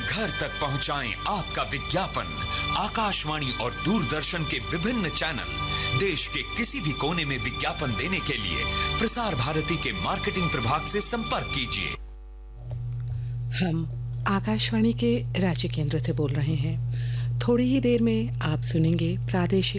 घर तक पहुंचाएं आपका विज्ञापन। आकाशवाणी और दूरदर्शन के विभिन्न चैनल देश के किसी भी कोने में विज्ञापन देने के लिए प्रसार भारती के मार्केटिंग प्रभाग से संपर्क कीजिए। हम आकाशवाणी के रांची केंद्र से बोल रहे हैं। थोड़ी ही देर में आप सुनेंगे प्रादेशिक